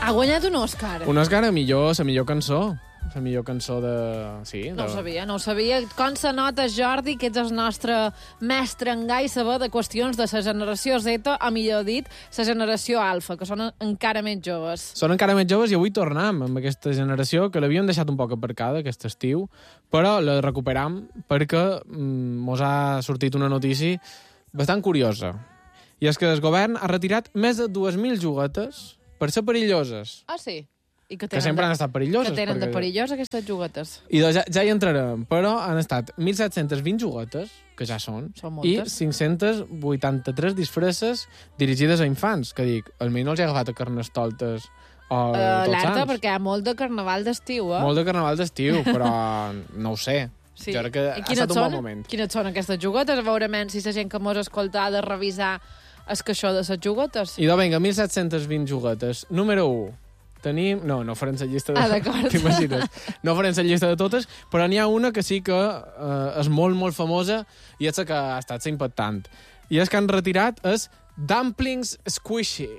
Ha guanyat un Òscar. Un Òscar a la millor cançó. La millor cançó de... Sí, No ho sabia. Com se nota, Jordi, que ets el nostre mestre en gai saber de qüestions de la generació Z, o millor dit, la generació alfa, que són encara més joves. Són encara més joves i avui tornem amb aquesta generació que l'havíem deixat un poc aparcada aquest estiu, però la recuperam perquè mos ha sortit una notícia bastant curiosa. I és que el govern ha retirat més de 2.000 juguetes per ser perilloses. Ah, sí? I que sempre han estat perilloses. Que tenen de perilloses aquestes juguetes. I doncs ja hi entrarem, però han estat 1.720 juguetes, que ja són i 583 disfresses dirigides a infants, que dic, almenys no els he agafat a Carnestoltes o Tots Sants. Alerta, perquè hi ha molt de carnaval d'estiu, eh? Molt de carnaval d'estiu, però no ho sé. Sí. Jo crec que ha estat un bon moment. Quines són aquestes juguetes? A veure si la gent que mos escolta ha de revisar el caixó de les juguetes. I doncs vinga, 1.720 juguetes. Número 1. Tenim... No farem la llista de... d'acord. T'imagines? No farem la llista de totes, però n'hi ha una que sí que és molt, molt famosa i és la que ha estat impactant. I és que han retirat és Dumplings Squishy.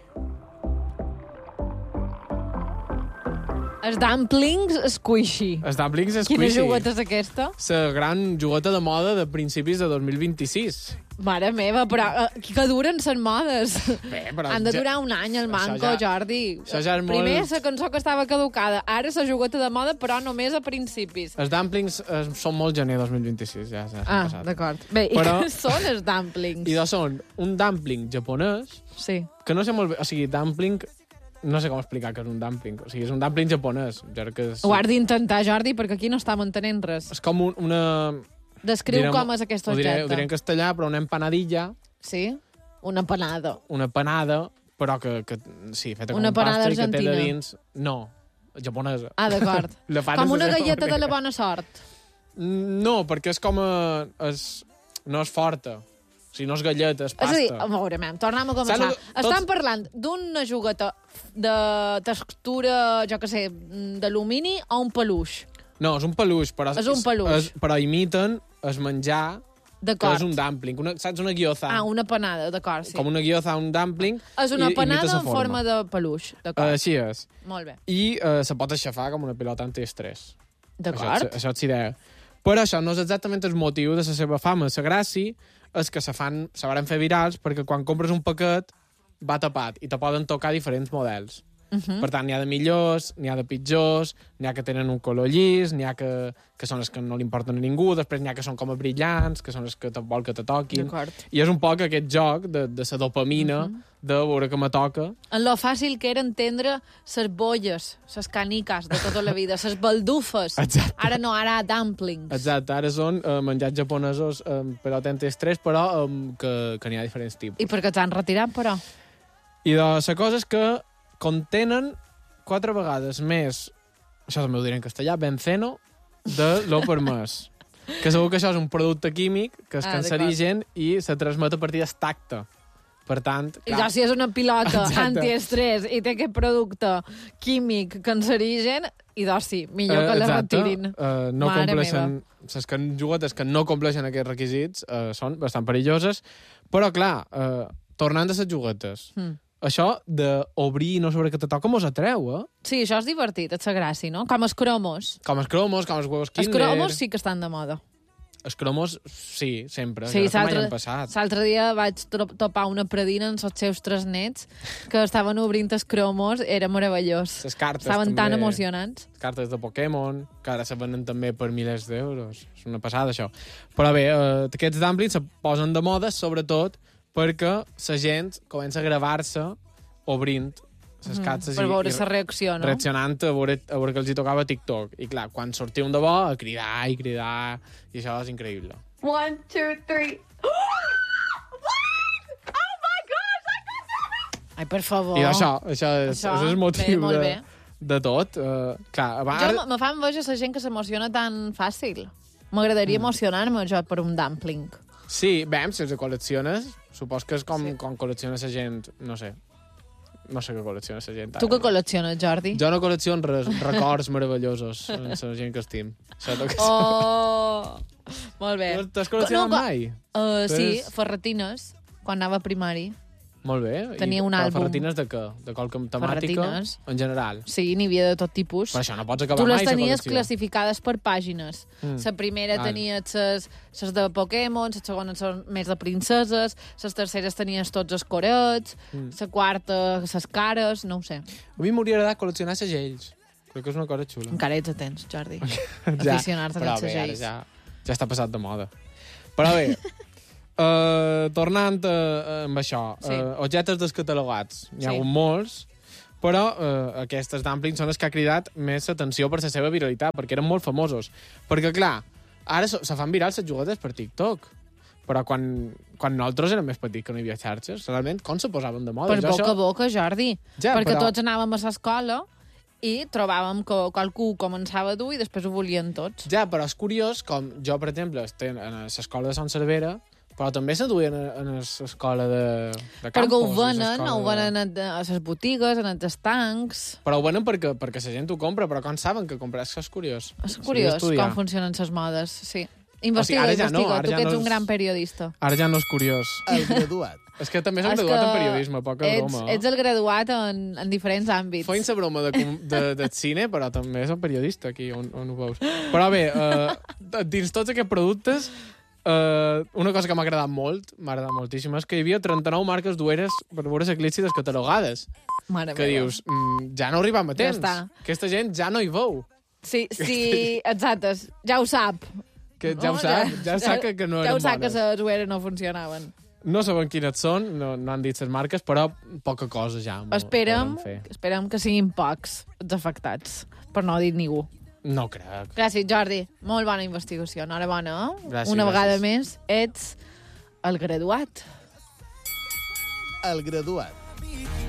Els Dumplings Squishy. Els Dumplings Squishy. Quina jugueta és aquesta? La gran jugueta de moda de principis de 2026. Mare meva, però que duren les modes. Bé, però han de durar un any, el manco, Jordi. Això ja és Primer la cançó que estava caducada, ara la jugueta de moda, però només a principis. Els Dumplings són molt gener 2026, ja s'ha passat. D'acord. Bé, però... i què són els Dumplings? I són un dumpling japonès, sí. Que no sé molt bé, o sigui, dumpling... No sé com explicar que és un dumpling. O sigui, és un dumpling japonès. Ho has d'intentar, Jordi, perquè aquí no estem entenent res. És com una... Descriu com és aquest objecte. Ho diré en castellà, però una empanadilla. Sí? Una panada. Una panada, però que sí, feta com una un pastre argentina. que té de dins... No, japonesa. Ah, d'acord. Com una galleta de la bona sort. No, perquè és com no és forta. O sigui, no és galleta, és pasta. És a dir, a veure, tornem a començar. Estan parlant d'una jugueta de textura, jo què sé, d'alumini o un peluix? No, és un peluix, però... És un peluix. Però imiten el menjar, que és un dumpling. Saps, una gyoza. Ah, una panada, d'acord, sí. Com una gyoza, un dumpling. És una panada en forma de peluix, d'acord. Així és. Molt bé. I se pot aixafar com una pilota antiestrès. D'acord. Això és idea. Però això no és exactament el motiu de la seva fama. La gràcia és que se van fer virals perquè quan compres un paquet va tapat i te poden tocar diferents models. Per tant, n'hi ha de millors, n'hi ha de pitjors, n'hi ha que tenen un color llis, n'hi ha que són els que no li importen a ningú, després n'hi ha que són com a brillants, que són els que vol que te toquin. I és un poc aquest joc de la dopamina, de veure que me toca. En lo fàcil que era entendre les bolles, les caniques de tota la vida, les baldufes. Exacte. Ara no, ara dumplings. Exacte, ara són menjats japonesos per autèntics tres, però que n'hi ha diferents tipus. I per què t'han retirat, però? I la cosa és que contenen 4 vegades més, això també ho diré en castellà, benceno de lo permès. Que segur que això és un producte químic que és cancerigen i se transmet a partir del tacte. Per tant... I clar, si és una pilota antiestrès i té aquest producte químic cancerigen, i doncs sí, millor que la retirin. No compleixen... Les juguetes que no compleixen aquests requisits són bastant perilloses, però clar, tornant a les juguetes... Això d'obrir i no saber què te toca mos atreu, eh? Sí, això és divertit, és la gràcia, no? Com els cromos. Com els cromos, com els huevos Kinder. Els cromos sí que estan de moda. Els cromos, sí, sempre. Sí, l'altre dia vaig topar una predina amb els seus 3 nets que estaven obrint els cromos, era meravellós. Les cartes, estaven també, tan emocionants. Les cartes de Pokémon, que ara se venen també per milers d'euros. És una passada, això. Però bé, aquests dumplings se posen de moda, sobretot, perquè la gent comença a gravar-se obrint les catses per veure la reacció, no? Reaccionant a veure que els hi tocava TikTok. I clar, quan sortia un de bo, a cridar i cridar, i això és increïble. 1, 2, 3... Oh my gosh! Ai, per favor. I això és el motiu de tot. Jo me fa enveja la gent que s'emociona tan fàcil. M'agradaria emocionar-me jo per un dumpling. Sí, bé, si els col·lecciones, supos que és com quan col·lecciona la gent, no sé què col·lecciona la gent. Tu què col·lecciones, Jordi? Jo no col·lecciono res, records meravellosos amb la gent que estim. Oh, molt bé. T'has col·leccionat mai? Sí, ferretines, quan anava a primari. Molt bé. Tenia un àlbum. Ferretines de què? De qualque temàtica? Ferretines. En general. Sí, n'hi havia de tot tipus. Però això no pots acabar Tu les mai, la tenies col·lecció. classificades per pàgines. La primera Val. tenies les de Pokémon, les segones són més de princeses, les terceres tenies tots els corets, la quarta, les cares, no ho sé. A mi m'hauria agradat col·leccionar segells. Crec que és una cosa xula. Encara ets atents, Jordi. Aficionar-te però als bé, ara segells. ja està passat de moda. Però bé, tornant amb això, Sí. objectes descatalogats. N'hi ha Sí. hagut molts, però aquestes dumplings són els que ha cridat més atenció per la seva viralitat, perquè eren molt famosos. Perquè, clar, ara se fan virals les juguetes per TikTok. Però quan nosaltres érem més petits que no hi havia xarxes, realment, com se posaven de moda? Per boca a boca, Jordi. Ja, perquè però- tots anàvem a l'escola i trobàvem que qualcú començava a dur i després ho volien tots. Ja, però és curiós com jo, per exemple, estic a l'escola de Sant Cervera, però també se duien a l'escola de Campos. Perquè ho a venen, l'escola ho venen a les botigues, en els estancs. Però ho venen perquè la gent ho compra, però com saben que comprar? És curiós. És S'hauria curiós d'estudiar. com funcionen les modes, sí. Investiga, ara ja no, investiga, ara tu ja que ets no un és- gran periodista. Ara ja no és curiós. El graduat. És que també soc És graduat que en periodisme, poca broma. Ets el graduat en diferents àmbits. Feim la broma de cine, però també soc periodista aquí, on ho veus. Però bé, dins tots aquests productes, una cosa que m'ha agradat molt, m'ha agradat moltíssim, és que hi havia 39 marques dueres per veure l'eclipsi descatalogades. Mare Que meva. dius, ja no arribam a temps. està. Aquesta gent ja no hi veu. Sí, sí, exacte, ja ho sap. Que ja ho sap, ja sap que no ja eren ho sap bones. que les ueres no funcionaven. No sabem quines són, no han dit les marques, però poca cosa ja. Esperem, poden fer. esperem que siguin pocs els afectats, per no dir ningú. No crec. Gràcies, Jordi. Molt bona investigació. Enhorabona, eh? Gràcies, Una vegada gràcies. més, ets el graduat. El graduat.